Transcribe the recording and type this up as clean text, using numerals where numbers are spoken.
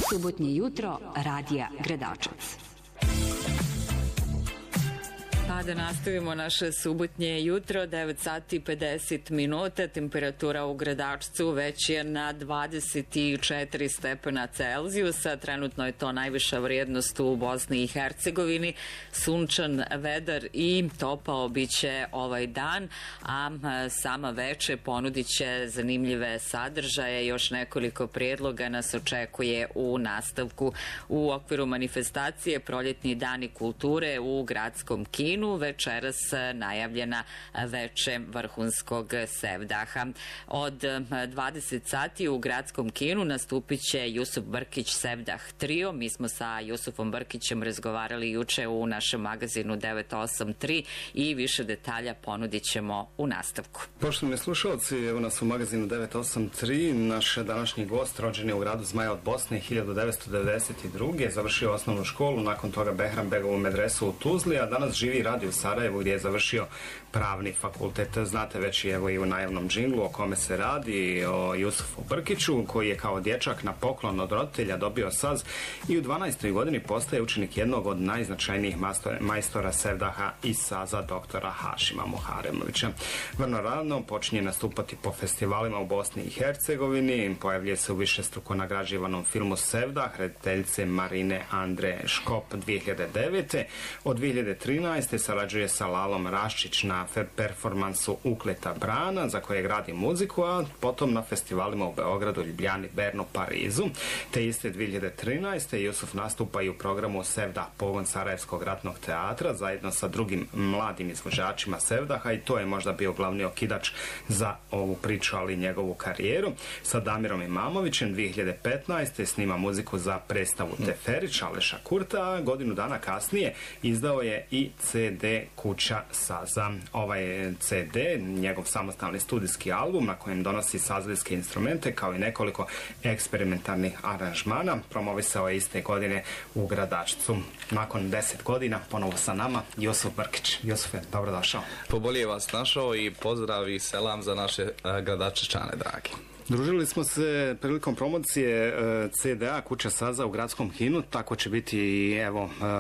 Subotnje jutro Radija Gradačac. Pa da nastavimo naše subotnje jutro, 9 sati i 50 minuta, temperatura u Gradačcu već je na 24 stepena Celzijusa, trenutno je to najviša vrijednost u Bosni i Hercegovini, sunčan vedar i topao biće ovaj dan, a sama veče ponudit će zanimljive sadržaje, još nekoliko prijedloga nas očekuje u nastavku. U okviru manifestacije Proljetni dani kulture u Gradskom kinu večeras najavljena veče vrhunskog sevdaha. Od 20 sati u Gradskom kinu nastupit će Jusuf Brkić Sevdah trio. Mi smo sa Jusufom Brkićem razgovarali juče u našem magazinu 983 i više detalja ponudit ćemo u nastavku. Poštovani slušalci, evo nas u magazinu 983. Naš današnji gost rođen je u gradu Zmaja od Bosne 1992. Završio osnovnu školu, nakon toga Behrambegovu medresu u Tuzli, a danas živi i radi u Sarajevu gdje je završio pravni fakultet. Znate već i u najavnom džinglu o kome se radi, o Jusufu Brkiću, koji je kao dječak na poklon od roditelja dobio saz i u 12. godini postaje učenik jednog od najznačajnijih majstora sevdaha i saza doktora Hašima Muharemovića. Vrlo rano počinje nastupati po festivalima u Bosni i Hercegovini, pojavljuje se u višestruko nagrađivanom filmu Sevdah rediteljice Marine Andre Škop 2009. Od 2013. sarađuje sa Lalom Raščić na performansu Ukleta brana, za koje gradi muziku, a potom na festivalima u Beogradu, Ljubljani, Bernu, Parizu. Te iste 2013. Jusuf nastupa i u programu Sevdah pogon Sarajevskog ratnog teatra zajedno sa drugim mladim izvođačima sevdaha, i to je možda bio glavni okidač za ovu priču, ali i njegovu karijeru. Sa Damirom Imamovićem 2015. snima muziku za predstavu Teferić Aleša Kurta, a godinu dana kasnije izdao je i CD Kuća saza. Ovaj CD, njegov samostalni studijski album na kojem donosi sazlijske instrumente kao i nekoliko eksperimentarnih aranžmana, promovisao je iste godine u Gradačcu. Nakon 10 godina ponovo sa nama Jusuf Brkić. Jusufe, dobrodošao. Pobolje vas našao i pozdrav i selam za naše Gradaččane dragi. Družili smo se prilikom promocije CDA Kuća saza u Gradskom kinu, tako će biti i evo